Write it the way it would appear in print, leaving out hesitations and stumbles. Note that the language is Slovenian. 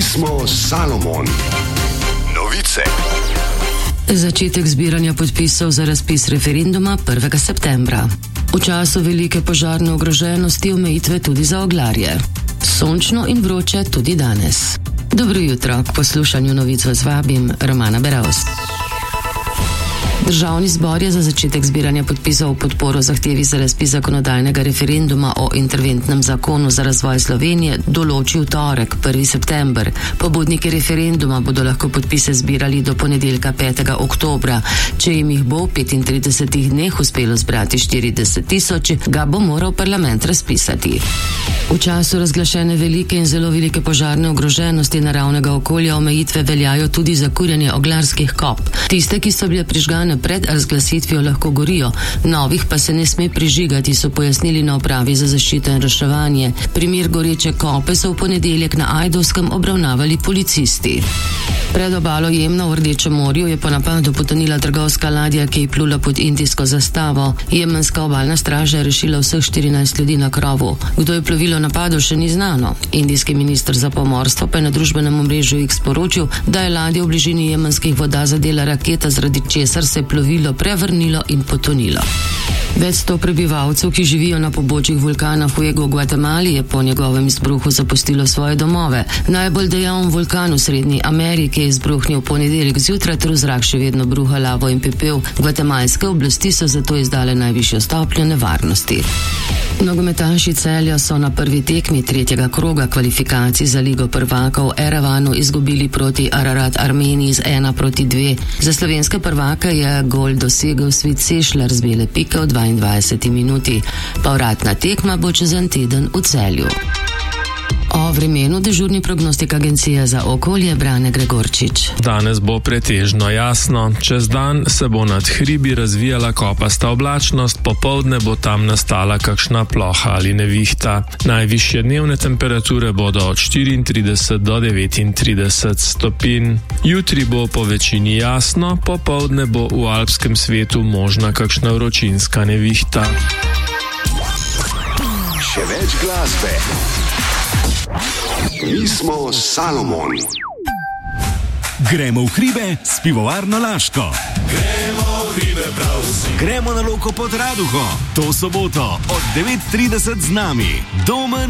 smo Salomon. Novice. Začetek zbiranja podpisov za razpis referenduma 1. septembra. V času velike požarne ogroženosti omejitve tudi za oglarje. Sončno in vroče tudi danes. Dobro jutro, k poslušanju novic vas vabim, Romana Beravs. Državni zbor je za začetek zbiranja podpisov v podporo zahtevi za razpis zakonodajnega referenduma o interventnem zakonu za razvoj Slovenije določil torek, 1. september. Pobudniki referenduma bodo lahko podpise zbirali do ponedeljka 5. oktobra. Če jim jih bo v 35 dneh uspelo zbrati 40 tisoč, ga bo moral parlament razpisati. V času razglašene velike in zelo velike požarne ogroženosti naravnega okolja omejitve veljajo tudi za kurjenje oglarskih kop. Tiste, ki so bile prižgane pred razglasitvijo, lahko gorijo, novih pa se ne sme prižigati, so pojasnili na upravi za zaščito in reševanje. Primer goreče kope so v ponedeljek na Ajdovskem obravnavali policisti. Pred obalo Jemna v Rdečem morju je po napadu potonila trgovska ladja, ki je plula pod indijsko zastavo. Jemenska obalna straža je rešila vseh 14 ljudi na krovu. Kdo je plovilo napadel, še ni znano. Indijski minister za pomorstvo pa je na družbenem omrežju X sporočil, da je ladja v bližini jemenskih voda zadela raketa, zaradi česar se je plovilo prevrnilo in potonilo. Več 100 prebivalcev, ki živijo na pobočjih vulkana Fuego v Gvatemali, je po njegovem izbruhu zapustilo svoje domove. Najbolj dejaven vulkan v Srednji Ameriki je izbruhnil v ponedeljek zjutraj, ter v zrak še vedno bruha lavo in pepel. Gvatemalske oblasti so zato izdale najvišjo stopnjo nevarnosti. Nogometaši Celja so na prvi tekmi tretjega kroga kvalifikacij za Ligo prvakov v Erevanu izgubili proti Ararat Armeniji z 1-2. Za slovenske prvaka je gol dosegel Svit Sešljar z bele pike v 22 minuti. Povratna tekma bo čez en teden v Celju. O vremenu dežurni prognostik agencije za okolje Brane Gregorčič. Danes bo pretežno jasno. Čez dan se bo nad hribi razvijala kopasta oblačnost, popoldne bo tam nastala kakšna ploha ali nevihta. Najvišje dnevne temperature bodo od 34 do 39 stopinj. Jutri bo po večini jasno, popoldne bo v alpskem svetu možna kakšna vročinska nevihta. Še več glasbe. Mi smo Salomon. Gremo v hribe s pivovarno Laško. Gremo v hribe prav vsi. Gremo na Loko pod Raduho. To soboto od 9:30 z nami. Domen